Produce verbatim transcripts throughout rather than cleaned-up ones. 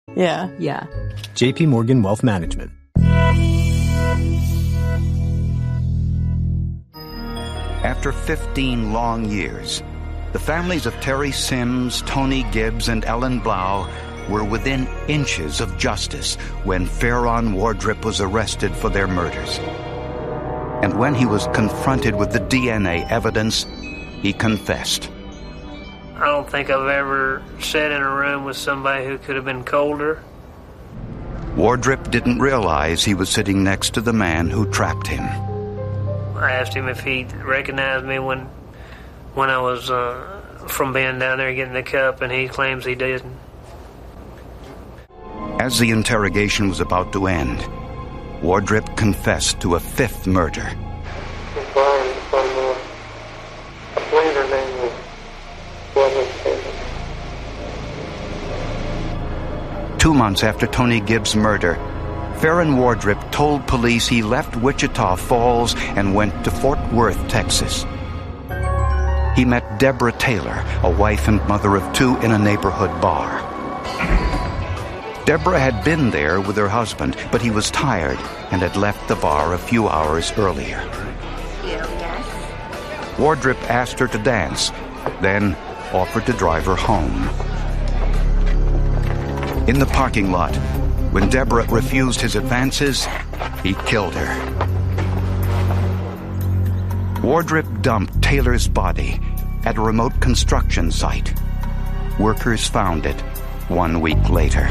Yeah. Yeah. J P Morgan Wealth Management. After fifteen long years, the families of Terry Sims, Tony Gibbs, and Ellen Blau were within inches of justice when Farron Wardrip was arrested for their murders. And when he was confronted with the D N A evidence, he confessed. I don't think I've ever sat in a room with somebody who could have been colder. Wardrip didn't realize he was sitting next to the man who trapped him. I asked him if he recognized me when when I was uh, from being down there getting the cup, and he claims he didn't. As the interrogation was about to end, Wardrip confessed to a fifth murder. Brian from, uh, I believe her name was Two months after Tony Gibbs' murder, Farron Wardrip told police he left Wichita Falls and went to Fort Worth, Texas. He met Deborah Taylor, a wife and mother of two, in a neighborhood bar. Deborah had been there with her husband, but he was tired and had left the bar a few hours earlier. Yes. Wardrip asked her to dance, then offered to drive her home. In the parking lot, when Deborah refused his advances, he killed her. Wardrip dumped Taylor's body at a remote construction site. Workers found it one week later.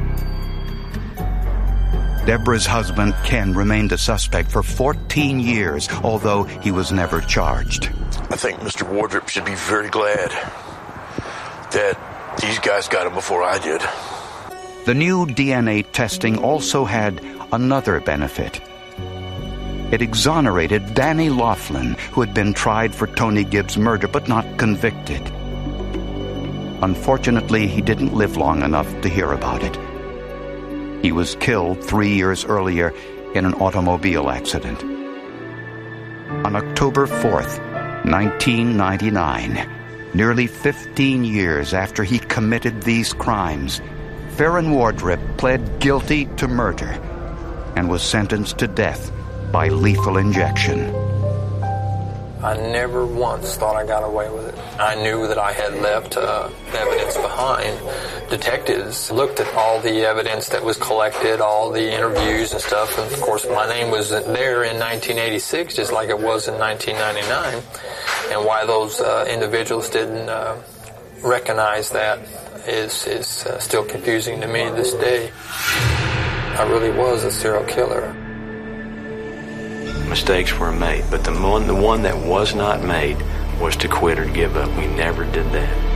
Deborah's husband, Ken, remained a suspect for fourteen years, although he was never charged. I think Mister Wardrip should be very glad that these guys got him before I did. The new D N A testing also had another benefit. It exonerated Danny Laughlin, who had been tried for Tony Gibbs' murder but not convicted. Unfortunately, he didn't live long enough to hear about it. He was killed three years earlier in an automobile accident. On October fourth, nineteen ninety-nine, nearly fifteen years after he committed these crimes, Farron Wardrip pled guilty to murder and was sentenced to death by lethal injection. I never once thought I got away with it. I knew that I had left uh, evidence behind. Detectives looked at all the evidence that was collected, all the interviews and stuff, and of course my name was there in nineteen eighty-six, just like it was in nineteen ninety-nine. And why those uh, individuals didn't uh, recognize that is, is uh, still confusing to me to this day. I really was a serial killer. Mistakes were made, but the one, the one that was not made was to quit or give up. We never did that.